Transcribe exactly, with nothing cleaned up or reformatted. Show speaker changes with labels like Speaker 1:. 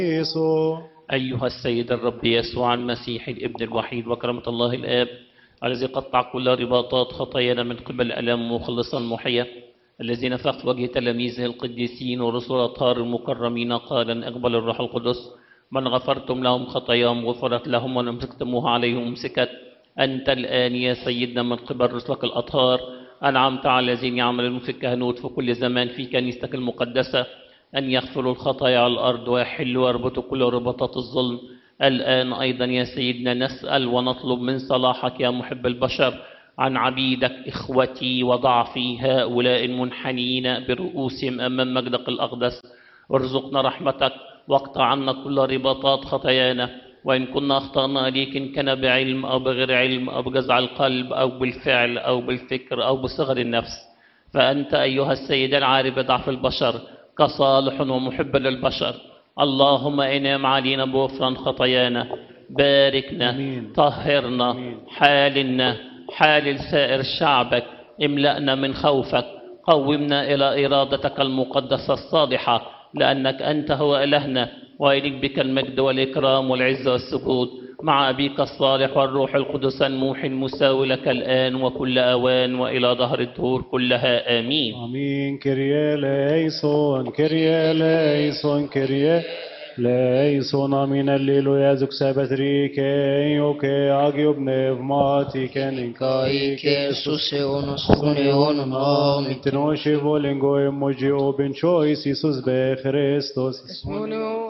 Speaker 1: يسوع.
Speaker 2: أيها السيد الرب يسوع المسيح الابن الوحيد وكرمة الله الآب الذي قطع كل رباطات خطايانا من قبل ألم مخلصا محيا، الذي نفخت وجه تلاميذه القديسين ورسل الأطهار المكرمين قائلا اقبل الروح القدس، من غفرتم لهم خطاياهم غفرت لهم ومن أمسكتموها عليهم أمسكت. أنت الآن يا سيدنا من قبل رسلك الأطهار أنعمت على الذين يعملون في الكهنوت في كل زمان في كنيستك المقدسة أن يغفروا الخطايا على الأرض ويحلوا ويربطوا كل رباطات الظلم. الآن أيضا يا سيدنا نسأل ونطلب من صلاحك يا محب البشر عن عبيدك إخوتي وضعفي هؤلاء المنحنين برؤوسهم أمام مجدك الأقدس، وارزقنا رحمتك واقطع عنا كل رباطات خطايانا، وإن كنا أخطأنا إليك إن كان بعلم أو بغير علم أو بجزع القلب أو بالفعل أو بالفكر أو بصغر النفس، فأنت أيها السيد العارف بضعف البشر كصالح ومحب للبشر، اللهم انعم علينا بغفران خطايانا، باركنا
Speaker 1: أمين.
Speaker 2: طهرنا
Speaker 1: أمين.
Speaker 2: حالنا حال سائر شعبك، املأنا من خوفك، قومنا إلى إرادتك المقدسة الصالحة، لأنك أنت هو إلهنا وإليك بك المجد والإكرام والعزة والسجود مع أبيك الصالح والروح القدس الموحي المساوي لك الآن وكل أوان وإلى ظهر الدهور كلها آمين.
Speaker 1: Amin. Kyrie eleison, Kyrie eleison, Kyrie eleison. Amin. Alleluia. Zuk sabatrike, yoke agiob nevmatike ninkai
Speaker 3: Jesus eonos eonon amen.
Speaker 1: Tenoshi volengo emoji open choice, Jesus be Christos.
Speaker 3: Esmonio